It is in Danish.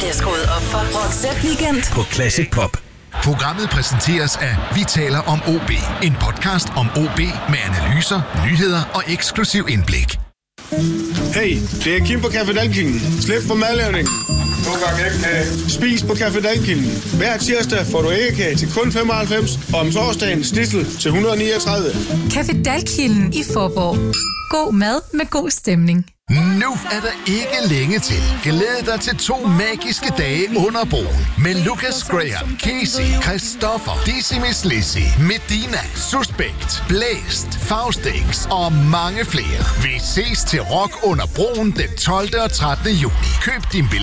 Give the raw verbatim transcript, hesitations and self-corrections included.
bliver skruet op for. Roxette Weekend på Classic Pop. Programmet præsenteres af Vi taler om O B. En podcast om O B med analyser, nyheder og eksklusiv indblik. Hey, det er Kim på Café Dalkilden. Slip for madlavningen. To gange æggekage. Spis på Café Dalkilden. Hver tirsdag får du æggekage til kun femoghalvfems, og om torsdagen snitsel til et hundrede og niogtredive. Café Dalkilden i Fåborg. God mad med god stemning. Nu er der ikke længe til. Glæd dig til to magiske dage under broen. Med Lucas Graham, Casey, Christoffer, Decimus Lizzy, Medina, Suspekt, Blæst, Faustix og mange flere. Vi ses til Rock under broen den tolvte og trettende juni. Køb din billet